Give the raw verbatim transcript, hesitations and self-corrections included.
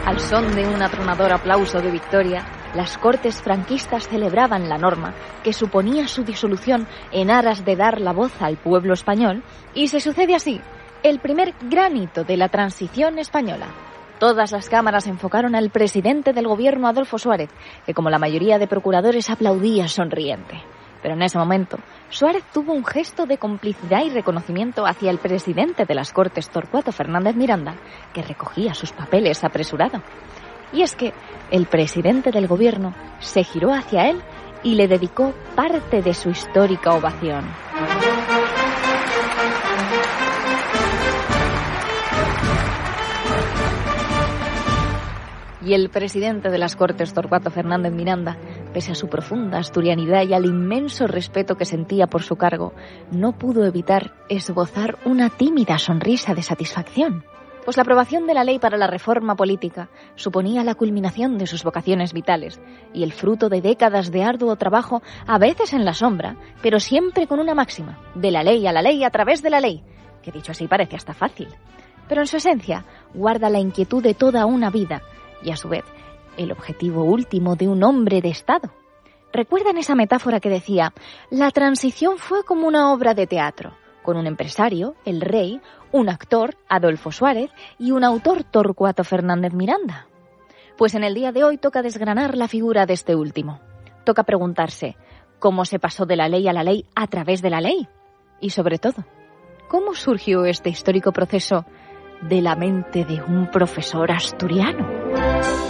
Al son de un atronador aplauso de victoria, las Cortes franquistas celebraban la norma que suponía su disolución en aras de dar la voz al pueblo español, y se sucede así el primer gran hito de la transición española. Todas las cámaras enfocaron al presidente del gobierno, Adolfo Suárez, que como la mayoría de procuradores aplaudía sonriente. Pero en ese momento, Suárez tuvo un gesto de complicidad y reconocimiento hacia el presidente de las Cortes, Torcuato Fernández Miranda, que recogía sus papeles apresurado. Y es que el presidente del gobierno se giró hacia él y le dedicó parte de su histórica ovación. Y el presidente de las Cortes, Torcuato Fernández Miranda, pese a su profunda asturianidad y al inmenso respeto que sentía por su cargo, no pudo evitar esbozar una tímida sonrisa de satisfacción, pues la aprobación de la ley para la reforma política suponía la culminación de sus vocaciones vitales y el fruto de décadas de arduo trabajo, a veces en la sombra, pero siempre con una máxima: de la ley a la ley a través de la ley, que dicho así parece hasta fácil, pero en su esencia guarda la inquietud de toda una vida y a su vez el objetivo último de un hombre de Estado. ¿Recuerdan esa metáfora que decía: la transición fue como una obra de teatro, con un empresario, el rey, un actor, Adolfo Suárez, y un autor, Torcuato Fernández Miranda? Pues en el día de hoy toca desgranar la figura de este último. Toca preguntarse cómo se pasó de la ley a la ley a través de la ley. Y sobre todo, ¿cómo surgió este histórico proceso de la mente de un profesor asturiano?